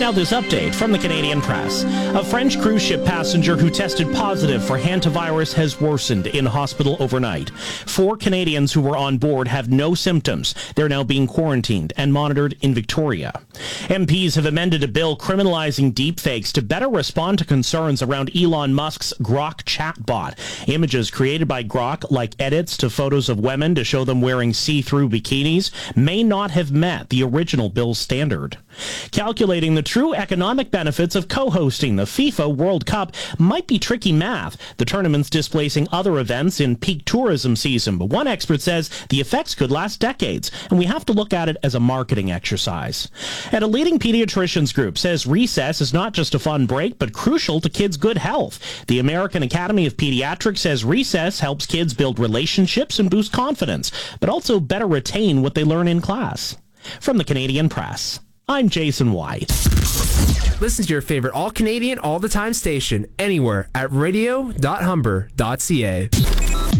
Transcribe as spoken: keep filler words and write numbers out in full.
Now this update from the Canadian Press. A French cruise ship passenger who tested positive for hantavirus has worsened in hospital overnight. Four Canadians who were on board have no symptoms. They're now being quarantined and monitored in Victoria. M Ps have amended a bill criminalizing deepfakes to better respond to concerns around Elon Musk's Grok chatbot. Images created by Grok, like edits to photos of women to show them wearing see-through bikinis, may not have met the original bill's standard. Calculating the true economic benefits of co-hosting the FIFA World Cup might be tricky math. The tournament's displacing other events in peak tourism season, but one expert says the effects could last decades, and we have to look at it as a marketing exercise. And a leading pediatricians group says recess is not just a fun break, but crucial to kids' good health. The American Academy of Pediatrics says recess helps kids build relationships and boost confidence, but also better retain what they learn in class. From the Canadian Press, I'm Jason White. Listen to your favorite all-Canadian, all-the-time station anywhere at radio dot humber dot c a.